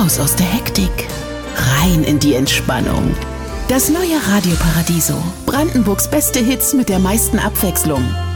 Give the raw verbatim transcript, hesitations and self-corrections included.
Raus aus der Hektik, rein in die Entspannung. Das neue Radio Paradiso. Brandenburgs beste Hits mit der meisten Abwechslung.